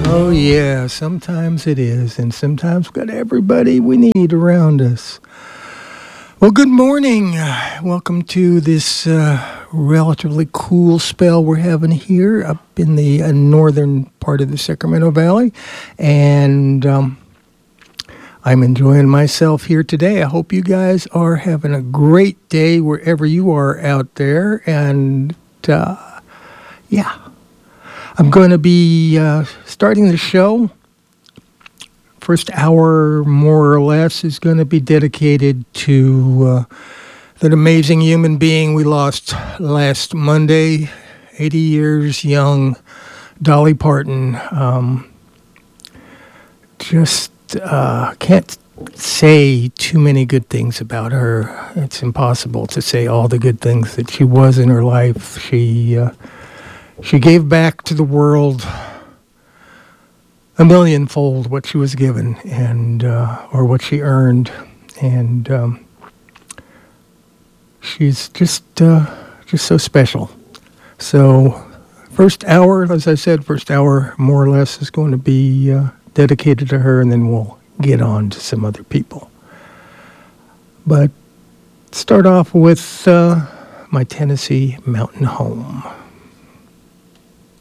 Oh, yeah, sometimes it is, and sometimes we've got everybody we need around us. Well, good morning. Welcome to this relatively cool spell we're having here up in the northern part of the Sacramento Valley. And I'm enjoying myself here today. I hope you guys are having a great day wherever you are out there. And yeah, I'm going to be starting the show. First hour, more or less, is going to be dedicated to that amazing human being we lost last Monday, 80 years young, Dolly Parton. Just can't say too many good things about her. It's impossible to say all the good things that she was in her life. She gave back to the world a millionfold what she was given, and or what she earned, and she's just so special. So, first hour, as I said, more or less is going to be dedicated to her, and then we'll get on to some other people. But start off with my Tennessee mountain home.